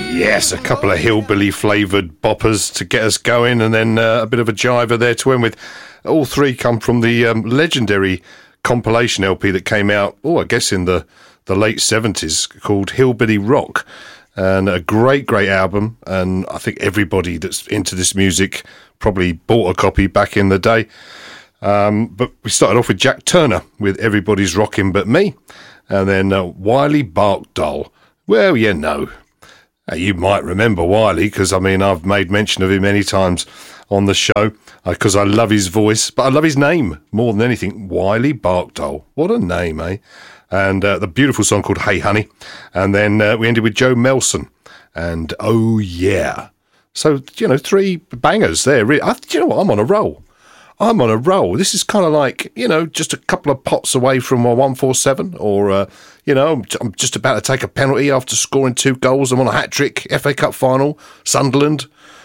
Yes, a couple of hillbilly flavoured boppers to get us going, and then a bit of a jiver there to end with. All three come from the legendary compilation LP that came out, I guess in the late 70s, called Hillbilly Rock. And a great album, and I think everybody that's into this music probably bought a copy back in the day. But we started off with Jack Turner with Everybody's Rockin' But Me, and then Wiley Barkdoll. Well, you might remember Wiley, because I've made mention of him many times on the show, because I love his voice, but I love his name more than anything. Wiley Barkdoll. What a name, eh? And the beautiful song called Hey Honey. And then we ended with Joe Melson and Oh Yeah. So, three bangers there. Really. I'm on a roll. This is kind of like, just a couple of pots away from a 147, or, I'm just about to take a penalty after scoring 2 goals. I'm on a hat-trick, FA Cup final, Sunderland,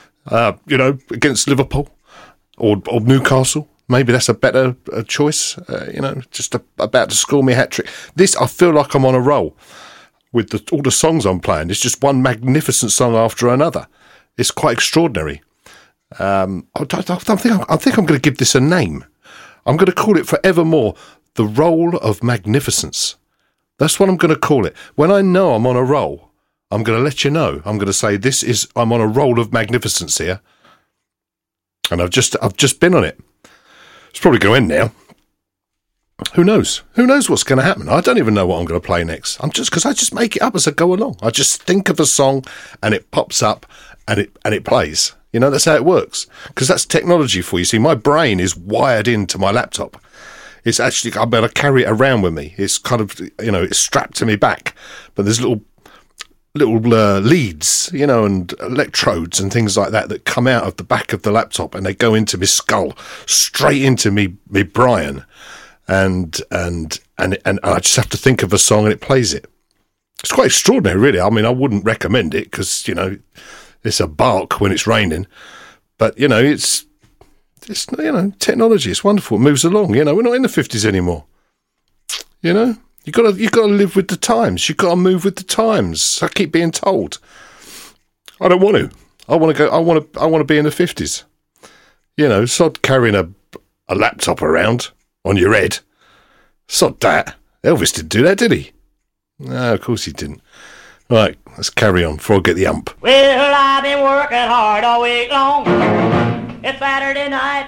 against Liverpool or Newcastle. Maybe that's a better choice, just about to score me a hat-trick. This, I feel like I'm on a roll with all the songs I'm playing. It's just one magnificent song after another. It's quite extraordinary. I think I'm going to give this a name. I'm going to call it forevermore The Roll of Magnificence. That's what I'm going to call it. When I know I'm on a roll, I'm going to let you know. I'm going to say I'm on a roll of magnificence here. And I've just been on it. It's probably going to end now. Who knows? Who knows what's going to happen? I don't even know what I'm going to play next. Because I just make it up as I go along. I just think of a song and it pops up and it plays. That's how it works. Because that's technology for you. See, my brain is wired into my laptop. It's actually, I'm able to carry it around with me. It's kind of, it's strapped to my back. But there's little leads, and electrodes and things like that come out of the back of the laptop, and they go into my skull, straight into me Brian, and I just have to think of a song and it plays it. It's quite extraordinary, really. I wouldn't recommend it because it's a bark when it's raining, but it's technology. It's wonderful. It moves along. We're not in the 50s anymore. You got to live with the times. You got to move with the times. I keep being told. I don't want to. I want to go. I want to be in the 50s. Sod carrying a laptop around on your head. Sod that. Elvis didn't do that, did he? No, of course he didn't. Right, let's carry on before I get the ump. Well, I've been working hard all week long. It's Saturday night.